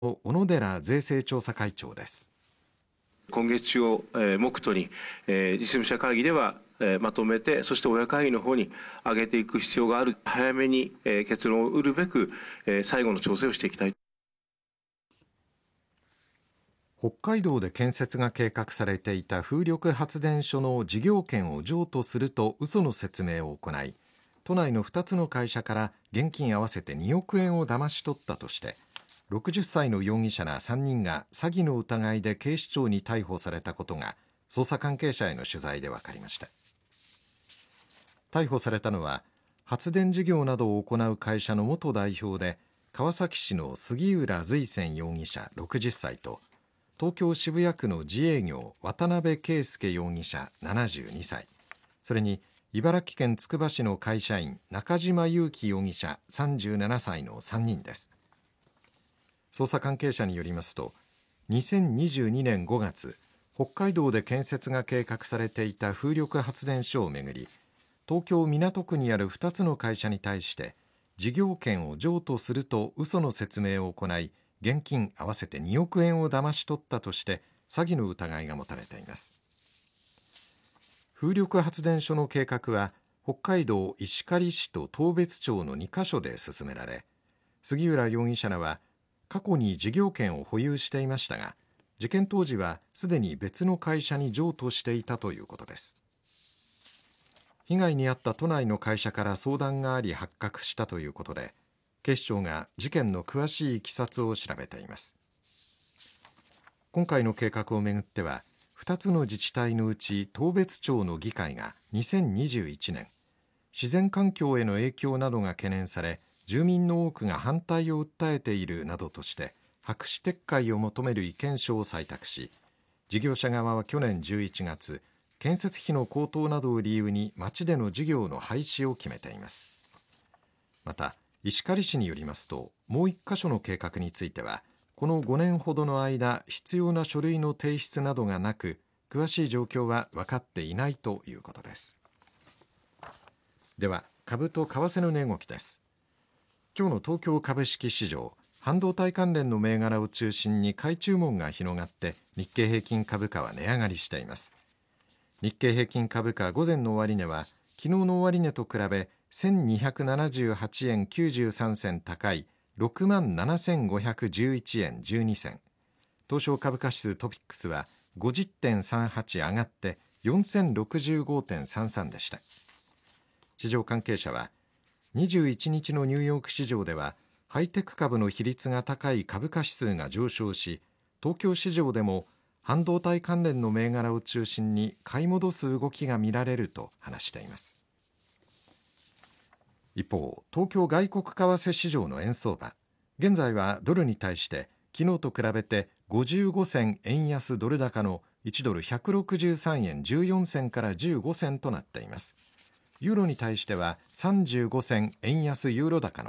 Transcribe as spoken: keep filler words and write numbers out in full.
小野寺税制調査会長です。 今月中を目途に実務者会議ではまとめて、そして親会議の方に上げていく必要がある。早めに結論を得るべく最後の調整をしていきたい。 北海道で建設が計画されていた風力発電所の事業権を譲渡すると嘘の説明を行い、都内のふたつの会社から現金合わせてにおくえんを騙し取ったとして、ろくじゅっさいの容疑者らさんにんが詐欺の疑いで警視庁に逮捕されたことが捜査関係者への取材で分かりました。逮捕されたのは発電事業などを行う会社の元代表で川崎市の杉浦随泉容疑者ろくじゅっさいと、東京渋谷区の自営業渡辺圭介容疑者ななじゅうにさい、それに茨城県つくば市の会社員中島裕樹容疑者さんじゅうななさいのさんにんです。捜査関係者によりますと、にせんにじゅうにねんごがつ、北海道で建設が計画されていた風力発電所をめぐり、東京港区にあるふたつの会社に対して事業権を譲渡すると嘘の説明を行い、現金合わせてにおくえんを騙し取ったとして詐欺の疑いが持たれています。風力発電所の計画は北海道石狩市と当別町のにかしょで進められ、杉浦容疑者らは過去に事業権を保有していましたが、事件当時はすでに別の会社に譲渡していたということです。被害に遭った都内の会社から相談があり発覚したということで、警視庁が事件の詳しいいきさつを調べています。今回の計画をめぐっては、ふたつの自治体のうち当別町の議会がにせんにじゅういちねん、自然環境への影響などが懸念され、住民の多くが反対を訴えているなどとして白紙撤回を求める意見書を採択し、事業者側は去年じゅういちがつ、建設費の高騰などを理由に町での事業の廃止を決めています。また石狩市によりますと、もういっかしょの計画についてはこのごねんほどの間、必要な書類の提出などがなく、詳しい状況は分かっていないということです。では株と為替の値動きです。今日の東京株式市場、半導体関連の銘柄を中心に買い注文が広がって日経平均株価は値上がりしています。日経平均株価午前の終値は昨日の終値と比べせんにひゃくななじゅうはちえんきゅうじゅうさんせん高い ろくまんななせんごひゃくじゅういちえんじゅうにせん、東証株価指数トピックスは ごじゅってんさんはち 上がってよんせんろくじゅうごてんさんさんでした。市場関係者はにじゅういちにちのニューヨーク市場ではハイテク株の比率が高い株価指数が上昇し、東京市場でも半導体関連の銘柄を中心に買い戻す動きが見られると話しています。一方、東京外国為替市場の円相場、現在はドルに対して昨日と比べてごじゅうごせん円安ドル高のいちドルひゃくろくじゅうさんえんじゅうよんせんからじゅうごせんとなっています。ユーロに対してはさんじゅうごせん円安ユーロ高の